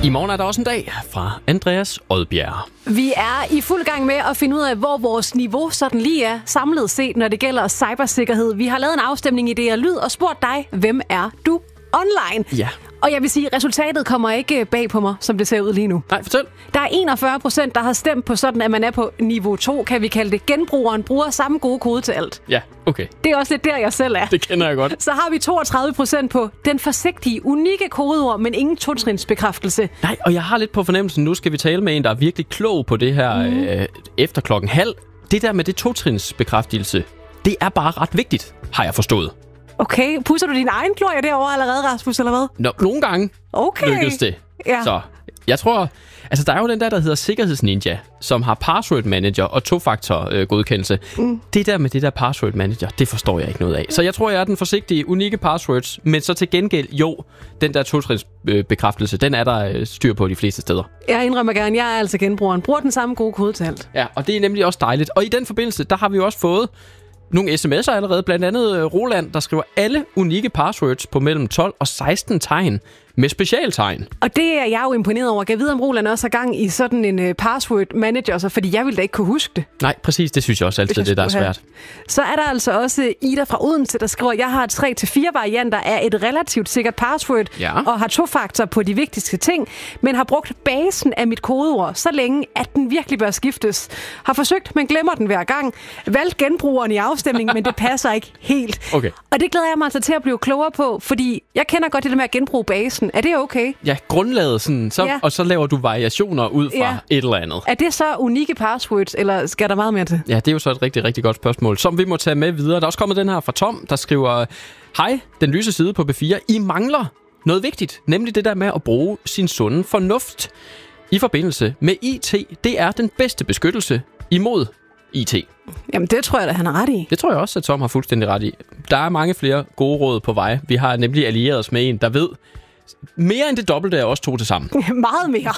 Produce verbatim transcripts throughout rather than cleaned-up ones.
I morgen er der også en dag fra Andreas Odbjerg. Vi er i fuld gang med at finde ud af, hvor vores niveau sådan lige er samlet set, når det gælder cybersikkerhed. Vi har lavet en afstemning i D R Lyd og spurgt dig, hvem er du online? Ja. Og jeg vil sige, at resultatet kommer ikke bag på mig, som det ser ud lige nu. Nej, fortæl. Der er enogfyrre procent, der har stemt på sådan, at man er på niveau to, kan vi kalde det. Genbrugeren bruger samme gode kode til alt. Ja, okay. Det er også lidt der, jeg selv er. Det kender jeg godt. Så har vi toogtredive procent på den forsigtige, unikke kodeord, men ingen totrinsbekræftelse. Nej, og jeg har lidt på fornemmelsen, nu skal vi tale med en, der er virkelig klog på det her mm. øh, efter klokken halv. Det der med det totrinsbekræftelse, det er bare ret vigtigt, har jeg forstået. Okay, pusser du din egen glorie derovre allerede, Rasmus, eller hvad? Nå, nogle gange okay. lykkedes det. Ja. Så jeg tror... Altså, der er jo den der, der hedder Sikkerhedsninja, som har password manager og to-faktor øh, godkendelse. Mm. Det der med det der password manager, det forstår jeg ikke noget af. Så jeg tror, jeg er den forsigtige, unikke passwords, men så til gengæld, jo, den der to-trins øh, bekræftelse, den er der øh, styr på de fleste steder. Jeg indrømmer gerne, jeg er altså genbrugeren. Bruger den samme gode kode til alt. Ja, og det er nemlig også dejligt. Og i den forbindelse, der har vi jo også fået nogle sms'er allerede, blandt andet Roland, der skriver alle unikke passwords på mellem tolv og seksten tegn med specialtegn. Og det er jeg jo imponeret over. Jeg ved, om Roland også har gang i sådan en uh, password manager, så, fordi jeg ville da ikke kunne huske det. Nej, præcis. Det synes jeg også altid, det, det der er svært. Så er der altså også Ida fra Odense, der skriver, jeg har tre til fire varianter af et relativt sikkert password, ja. og har to-faktor på de vigtigste ting, men har brugt basen af mit kodeord så længe, at den virkelig bør skiftes. Har forsøgt, men glemmer den hver gang. Valgt genbrugeren i afstemningen, men det passer ikke helt. Okay. Og det glæder jeg mig altså til at blive klogere på, fordi jeg kender godt det der med at genbruge basen. Er det okay? Ja, grundlaget sådan, så, ja. Og så laver du variationer ud fra ja. et eller andet. Er det så unikke passwords, eller skal der meget mere til? Ja, det er jo så et rigtig, rigtig godt spørgsmål, som vi må tage med videre. Der er også kommet den her fra Tom, der skriver, hej, den lyse side på B fire. I mangler noget vigtigt, nemlig det der med at bruge sin sunde fornuft i forbindelse med I T. Det er den bedste beskyttelse imod I T. Jamen, det tror jeg da, han har ret i. Det tror jeg også, at Tom har fuldstændig ret i. Der er mange flere gode råd på vej. Vi har nemlig allieret os med en, der ved mere end det dobbelte af os to til sammen. Meget mere.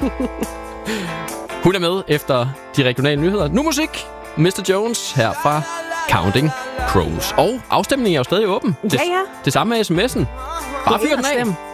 Hun er med efter de regionale nyheder. Nu musik. mister Jones her fra Counting Crows. Og afstemningen er jo stadig åben. Ja, ja. Det, det samme med sms'en. Bare fyr den af.